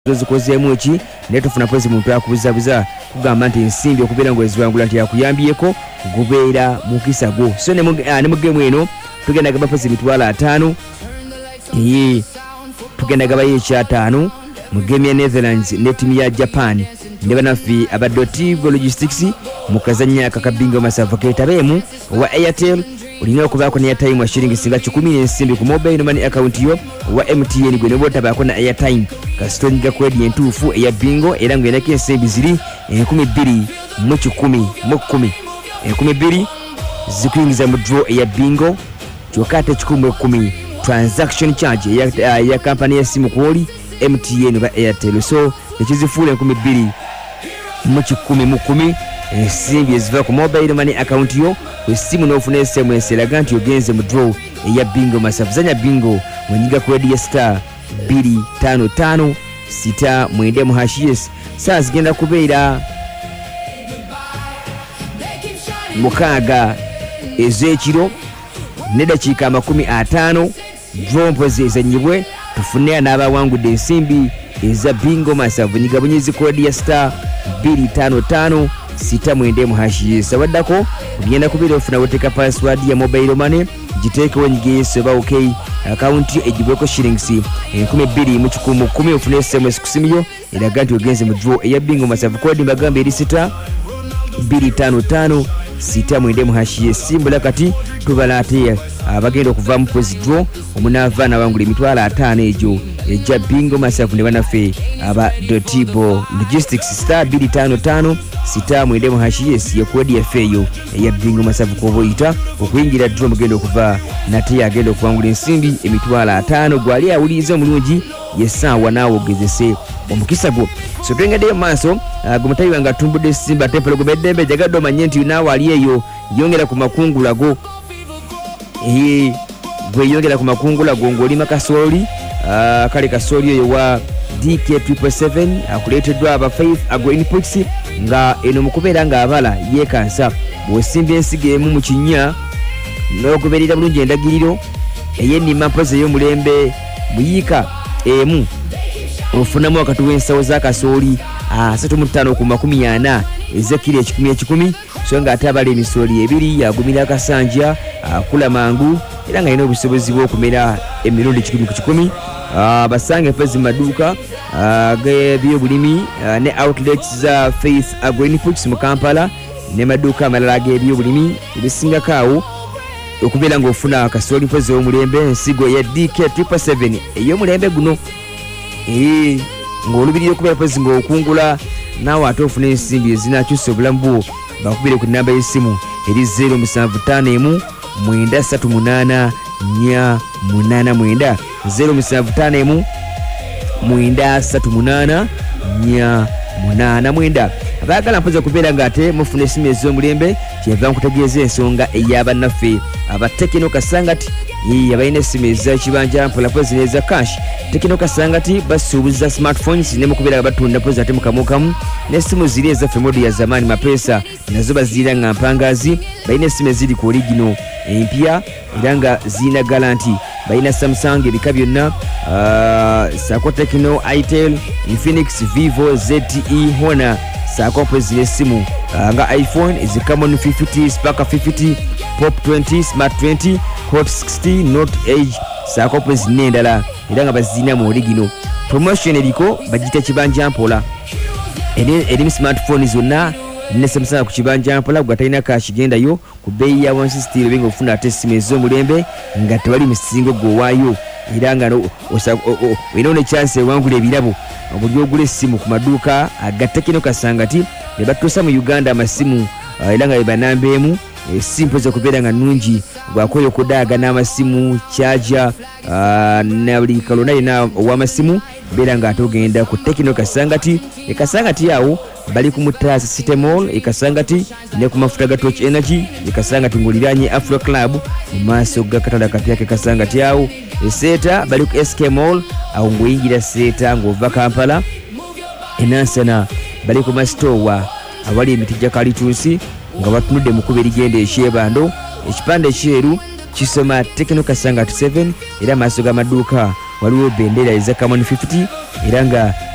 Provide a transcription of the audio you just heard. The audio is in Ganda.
zikozeemu ki naye tufuna pozi muntu akubuzabuza kugamba nti ensimbi okubeera ng'oziwangula nti yakuyambyeko gubeera mukisa gwo. So ne mu gemu eno tugenda gaba pozi emitwalo 5 tugenda gabayo ekya5 mu gemu ya Netherlands ne ttiimu ya Japan ne banaffe aba Dotivo Logistics mu kazannya kakabingo masavu keetabeemu owa Airtel olina okubaako ne airtime wa shilingi singa 10 ensimbi ku mobile money account yo wa MTN gwe ne bwotabaako na airtime kasitonyga kwedi entuufu eya bingo era ng'erako ensimbi ziri 2,110 zikuyingiza mu draw eya bingo kyokka ate 1,10 transaction charge ya kampani ya simu kwoli MTN ba Airtel. So ekizifuula 2,110 ensimbi eziva ku mobile money account yo kwesimu n'ofuna SMS eraga nti ogenze mu draw eya bingo masavu. Zanya bingo mwenyiga kwedi ya star 255 sita mwende mu hashes. Saa zigenda kubeera mukaaga ez'ekiro ne dakiika 50 draw mpozi ezanyibwe tufune n'abawangudde ensimbi eza bingo masavu. Nyiga bunyizi kodi ya star 255 sita mwende mu hashes. Abaddako ogenda kubeera ofuna woteka password ya mobile money giteekewo nyigeyeso ba okay account ejibweko shillings 2,110 ofuna SMS kusimyo eraga nti ogenze mu draw eya bingo masavu. Kodi mbagamba eri sita 255 sita mwende mu hashes. Simbula kati tubala ate abagenda okuva mu pozi draw omunaavaana wangula emitwalo 5 egyo ejja bingo masavu ne banaffe aba Dotivo Logistics star 255 sita mwende mu hashes ye kodi yaffe eyo eya bingo masavu koboyita okuyingira draw mugenda okuva nate yagenda okuwangula ensimbi emitwalo 5 gwali awuliriza omulungi yesaawa naawe ogezese omukisa gwo. So twengaddeyo maaso gumutayi wange atumbudde Simba Temple gubeddembe jagadde omanye nti naawe ali eyo yongera ku makungula go gwe yongera ku makungula go ng'olima kasooli kale kasooli eyo wa DK777 akuleeteddwa aba Faith Agro Inputs nga eno mukubeera ng'abala yeekansa bw'osimba ensigo emu mu kinnya n'ogoberera bulungi endagiriro ey'ennima mpozi ey'omulembe muyiika emu ofunamu wakati w'ensawo za kasooli 35,40 ezekiro 10,10 so nga ate abala emisooli ebiri yagumira akasanja akula mangu era nga alina obusobozi bw'okumera emirundi 10 basange pozi maduuka g'ebyobulimi ne outlets za Faith Agro Inputs mu Kampala ne maduuka amalala g'ebyobulimi ebisingako awo okubeera ng'ofuna kasooli pozi w'omulembe ensigo ya DK777 ey'omulembe guno ng'olubirira okubeera pozi ng'okungula naawe ate ofuna ensimbi ezinakyusa obulamu bwo bakubire ku nnamba y'essimu eri 0751 938 489 0751 938 489. Abaagala mpoza kubeera ng'ate mufuna essimu ez'omulembe kyeva nkutegeeza ensonga ey'abannaffe aba Tekino Kasangati abalina essimu ez'ekibanja mpola pozi n'eza cash. Tekino Kasangati basuubuza smartphones ne mukubeera nga batunda pozi ate mukamukamu n'essimu ziri ezaffe modi ya zamaani mapeesa nazo baziira nga mpangaazi. Balina essimu eziri ku origino empya era nga zirina garanti. Balina Samsung ebika byonna saako Tekino, Itel, Infinix, Vivo, ZTE, Honor saako pozi n'essimu nga iPhone ezikamon 50, Sparker 50, Pop 20, Smart 20, Hot 60, Note Edge saako pozi n'endala era nga bazina mu origino. Promotion eriko bagita kibanja mpola eri smartphone zonna ne Samsung ku kibanja mpola gwatalina cash gendayo ku bbeeyi ya wansi stilo benga ofuna ate essimu ez'omulembe nga tewali misingo gwowaayo era nga olina ne chance ewangula ebirabo buli ogula essimu ku maduuka aga Tekino Kasangati ne batuusa mu Uganda amasimu era nga bebanamba emu essimu poza okubeera nga nnungi gwakoyo okudaaga n'amasimu charger na buli kalona yina ow'amasimu beera nga ate ogenda ku Tekino Kasangati. Kasangati awo bali ku Mutasa City Mall Kasangati ne ku mafuta ga Torch Energy Kasangati ng'oliraanye Afro Club mu maaso ga katanda kapya ke Kasangati awo. Seeta bali ku SK Mall awo ng'oyingira Seeta ng'ova Kampala. Enansana bali ku Mastowa awali emiti gya kalituusi nga batunudde mu kuba erigenda ekyebando. Ekipande ekyeru kisoma Tekino Kasangati 7 era maaso g'amaduuka waliwo bendera eza Camon 50 era nga